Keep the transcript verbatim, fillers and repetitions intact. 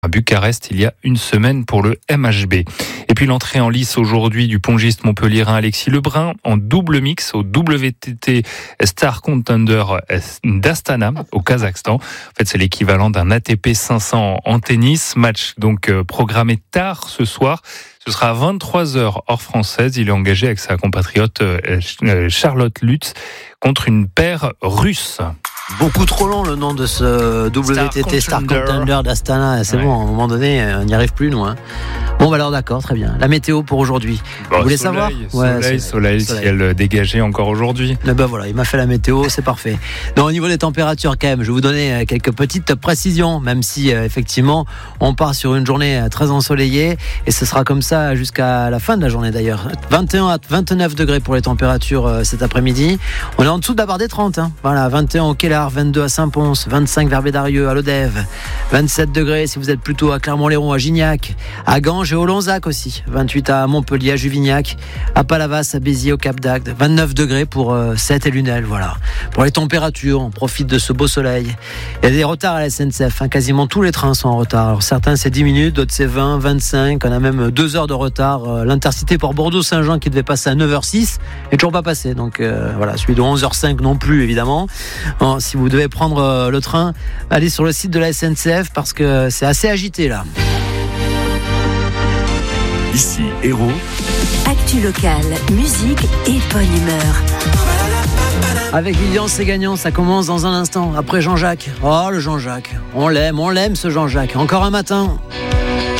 à Bucarest il y a une semaine pour le M H B. Et puis l'entrée en lice aujourd'hui du pongiste montpelliérain Alexis Lebrun en double mix au W T T Star Contender d'Astana au Kazakhstan. En fait, c'est l'équivalent d'un A T P cinq cents en tennis. Match donc euh, programmé tard ce soir. Ce sera à vingt-trois heures heure française. Il est engagé avec sa compatriote euh, Charlotte Lutz contre une paire russe. Beaucoup trop long le nom de ce W T T Star Contender, Star Contender d'Astana. C'est ouais. Bon, à un moment donné, on n'y arrive plus, nous. Hein. Bon, bah alors d'accord, très bien. La météo pour aujourd'hui. Bon, Vous voulez soleil, savoir soleil, ouais, soleil, soleil, soleil, ciel dégagé encore aujourd'hui. Eh ben voilà, il m'a fait la météo, c'est parfait. Donc, au niveau des températures, quand même, je vais vous donner quelques petites précisions, même si euh, effectivement, on part sur une journée très ensoleillée et ce sera comme ça jusqu'à la fin de la journée d'ailleurs. vingt et un à vingt-neuf degrés pour les températures euh, cet après-midi. On est en dessous de la barre des trente. Hein. Voilà, vingt et un au Kellar, vingt-deux à Saint-Pons, vingt-cinq vers Bédarieux, à Lodève, vingt-sept degrés si vous êtes plutôt à Clermont-Léron, à Gignac, à Ganges et au Lonzac aussi. vingt-huit à Montpellier, à Juvignac, à Palavas, à Béziers, au Cap d'Agde. vingt-neuf degrés pour euh, Sète et Lunel. Voilà. Pour les températures, on profite de ce beau soleil. Il y a des retards à la S N C F. Hein. Quasiment tous les trains sont en retard. Alors, certains c'est dix minutes, d'autres c'est vingt, vingt-cinq. On a même deux heures de retard. Euh, l'intercité pour Bordeaux-Saint-Jean qui devait passer à neuf heures six est toujours pas passé. Donc euh, voilà, celui de onze heures cinq non plus évidemment. Bon, si vous devez prendre euh, le train, allez sur le site de la S N C F parce que c'est assez agité là. Ici, Héros. Actu locale, musique et bonne humeur. Avec Lilian, c'est gagnant, ça commence dans un instant. Après Jean-Jacques. Oh, le Jean-Jacques. On l'aime, on l'aime ce Jean-Jacques. Encore un matin.